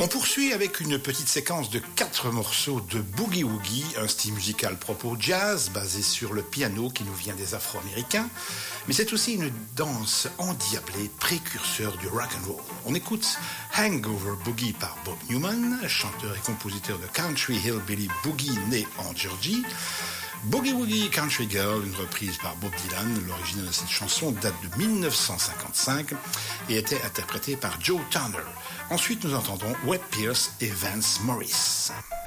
On poursuit avec une petite séquence de 4 morceaux de Boogie Woogie, un style musical propre jazz basé sur le piano qui nous vient des Afro-Américains, mais c'est aussi une danse endiablée précurseur du rock and roll. On écoute Hangover Boogie par Bob Newman, chanteur et compositeur de Country Hillbilly Boogie né en Georgie. Boogie Woogie Country Girl, une reprise par Bob Dylan. L'origine de cette chanson date de 1955 et était interprétée par Joe Turner. Ensuite, nous entendrons Webb Pierce et Vance Morris.